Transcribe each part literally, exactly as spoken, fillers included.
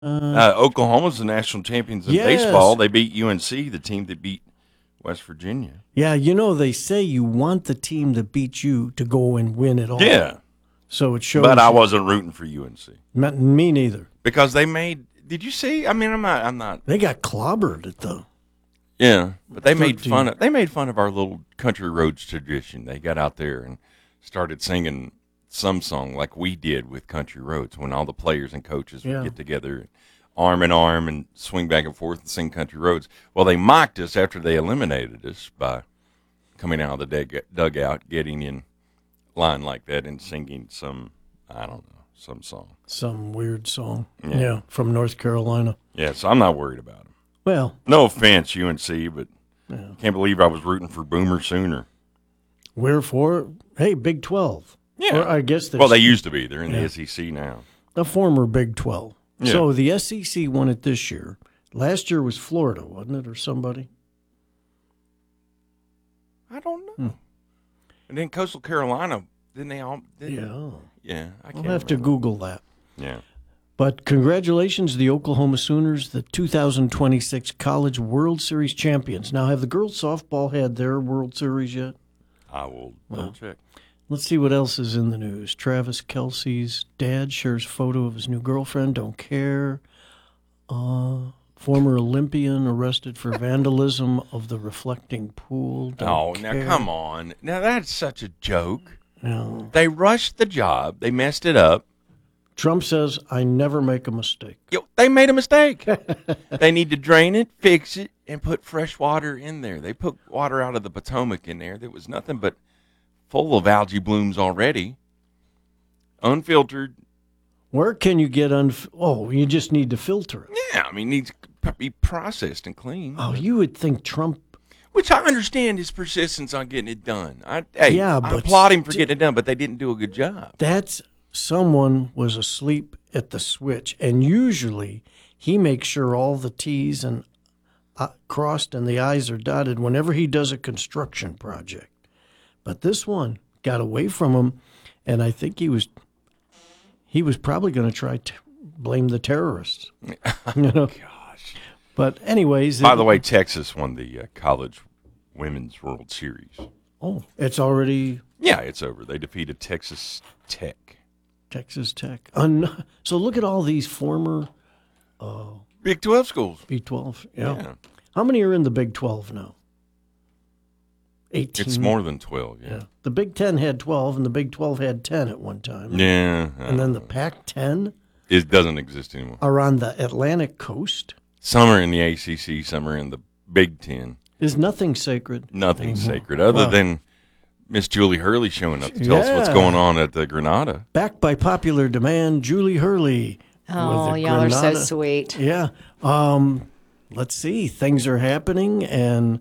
Uh, Oklahoma's the national champions in Yes. baseball. They beat U N C, the team that beat West Virginia. Yeah, you know, they say you want the team that beat you to go and win it all. Yeah, So it shows. but I you- wasn't rooting for U N C Me- Me neither. because they made. Did you see? I mean, I'm not. I'm not. They got clobbered at the. Yeah, but they made thirteen. fun of. They made fun of our little country roads tradition. They got out there and started singing some song like we did with Country Roads when all the players and coaches would Yeah. get together, arm in arm, and swing back and forth and sing Country Roads. Well, they mocked us after they eliminated us by coming out of the dug- dugout, getting in line like that, and singing some, I don't know, some song. Some weird song. Yeah. Yeah, from North Carolina. Yeah, so I'm not worried about them. Well, No offense, U N C, but can't believe I was rooting for Boomer Sooner. wherefore, hey, Big twelve. Yeah. Or I guess Well, they there's used to be. They're in Yeah. the S E C now. the former Big twelve. Yeah. So the S E C won it this year. Last year was Florida, wasn't it, or somebody? I don't know. And then Coastal Carolina, didn't they all? Didn't, Yeah. Yeah, I I'll can't have to remember. Google that. Yeah. But congratulations to the Oklahoma Sooners, the two thousand twenty-six College World Series champions. Now, have the girls softball had their World Series yet? I will double check. Let's see what else is in the news. Travis Kelce's dad shares photo of his new girlfriend. Don't care. Uh, former Olympian arrested for vandalism of the reflecting pool. Don't Oh, care. now come on. Now that's such a joke. No. They rushed the job. They messed it up. Trump says, I never make a mistake. Yo, they made a mistake. They need to drain it, fix it, and put fresh water in there. They put water out of the Potomac in there. There was nothing but full of algae blooms already. Unfiltered. Where can you get unf- Oh, you just need to filter it. Yeah, I mean, needs to be processed and cleaned. Oh, you would think Trump. Which I understand his persistence on getting it done. I, hey, Yeah, I but applaud him for sti- getting it done, but they didn't do a good job. That's someone was asleep at the switch, and usually he makes sure all the T's and uh, crossed and the I's are dotted whenever he does a construction project. But this one got away from him, and I think he was he was probably going to try to blame the terrorists. You know? Gosh. But anyways, By it- the way, Texas won the uh, College Women's World Series. oh, it's already Yeah, it's over. They defeated Texas Tech. Texas Tech. Un- so look at all these former Big twelve schools. Big twelve. Yeah. Yeah. How many are in the Big twelve now? eighteen. It's more than twelve, yeah. Yeah. The Big ten had twelve, and the Big twelve had ten at one time. Yeah. And then the Pac ten it doesn't exist anymore. are on the Atlantic coast. Some are in the A C C, some are in the Big Ten. Is nothing sacred? Nothing's sacred other Wow. than Miss Julie Hurley showing up to tell us what's Yeah. going on at the Granada. Backed by popular demand, Julie Hurley. Oh, with the y'all are so Granada- sweet. Yeah. Um, let's see. Things are happening, and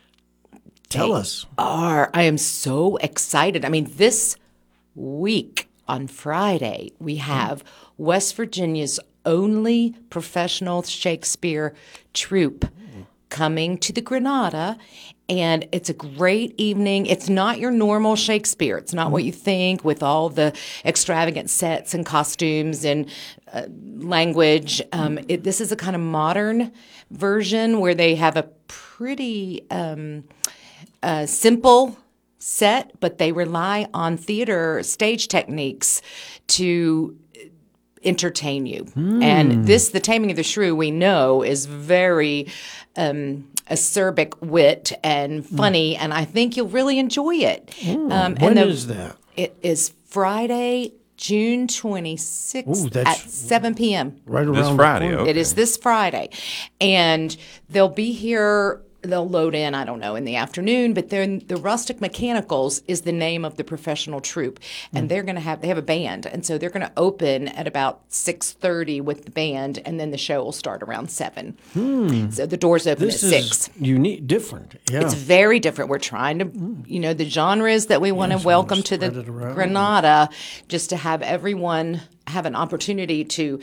tell They us. Are I am so excited. I mean, this week on Friday we have West Virginia's only professional Shakespeare troupe coming to the Granada, and it's a great evening. It's not your normal Shakespeare. It's not what you think with all the extravagant sets and costumes and uh, language. Um, it, this is a kind of modern version where they have a pretty um, uh, simple set, but they rely on theater stage techniques to entertain you. And this, The Taming of the Shrew, we know is very um, acerbic wit and funny, and I think you'll really enjoy it. Um, When and the- is that? It is Friday, June twenty-sixth Ooh, that's at seven p.m. Right around This the Friday, corner. okay. It is this Friday. And they'll be here, they'll load in, I don't know, in the afternoon, but then the Rustic Mechanicals is the name of the professional troupe. And they're going to have, they have a band. And so they're going to open at about six thirty with the band, and then the show will start around seven. So the doors open This at is six. unique, different. Yeah. It's very different. We're trying to, you know, the genres that we want to welcome to the spread it around. Granada, just to have everyone have an opportunity to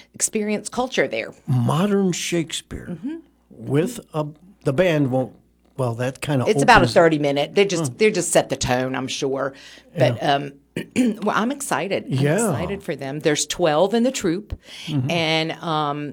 experience culture there. Modern Shakespeare Mm-hmm. with a the band won't well, that kind of It's about a thirty minute. They just they just set the tone, I'm sure. But um, well, I'm excited. I'm Yeah. excited for them. There's twelve in the troop, and um,